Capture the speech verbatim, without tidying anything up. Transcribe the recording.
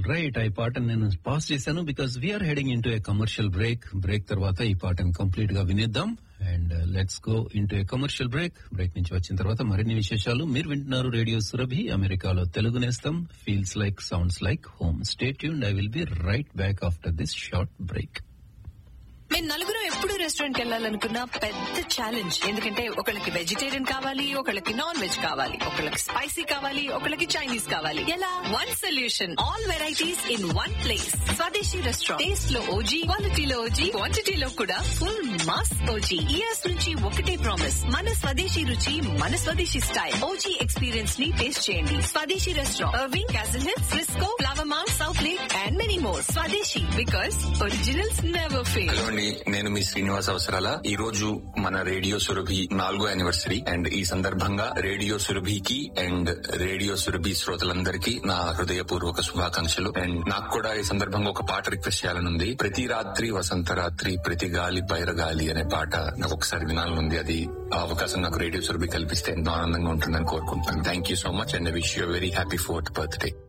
Right ఈ పాటను నేను పాస్ చేశాను because we're heading in to a commercial break. Break తర్వాత ఈ పాటను కంప్లీట్ గా వినేద్దాం. And let's go in to a commercial break. Break నుంచి వచ్చిన తర్వాత మరిన్ని విశేషాలు. మీరు వింటున్నారు రేడియో సురభి, అమెరికాలో తెలుగు నేస్తం. Feels like sounds like home. Stay tuned. I will be right back after this short break. మేము నలుగురు ఎప్పుడు రెస్టారెంట్ కి వెళ్ళాలనుకున్న పెద్ద ఛాలెంజ్. ఎందుకంటే ఒకళ్ళకి వెజిటేరియన్ కావాలి, ఒకళ్ళకి నాన్ వెజ్ కావాలి, ఒకళ్ళకి స్పైసీ కావాలి, ఒకళ్ళకి చైనీస్ కావాలి. ఎలా? One solution, all varieties in one place. స్వదేశీ రెస్టారెంట్. టేస్ట్ లో ఓజీ, క్వాలిటీలో ఓజీ, క్వాంటిటీలో కూడా ఫుల్ మాస్ ఓజీ. ఇయర్స్ నుంచి ఒకటే ప్రామిస్, మన స్వదేశీ రుచి, మన స్వదేశీ స్టైల్. ఓజీ ఎక్స్పీరియన్స్ ని టేస్ట్ చేయండి. స్వదేశీ restaurant, Irving, castle hills, Frisco, flower mark, south lake and many more. స్వదేశీ, బికాస్ ఒరిజినల్స్ నెవర్ ఫెయిల్. నేను మీ శ్రీనివాస్ అవసరాల. ఈ రోజు మన రేడియో సురభి నాలుగో యానివర్సరీ అండ్ ఈ సందర్భంగా రేడియో సురభికి అండ్ రేడియో సురభి శ్రోతలందరికీ నా హృదయపూర్వక శుభాకాంక్షలు. అండ్ నాకు కూడా ఈ సందర్భంగా ఒక పాట రిక్వెస్ట్ చేయాలనుంది. ప్రతి రాత్రి వసంత రాత్రి, ప్రతి గాలి పైరగాలి అనే పాట నాకు ఒకసారి వినాలనుంది. అది ఆ అవకాశం నాకు రేడియో సురభి కల్పిస్తే ఎంతో ఆనందంగా ఉంటుందని కోరుకుంటున్నాను. Thank you so much and I wish you very happy fourth birthday.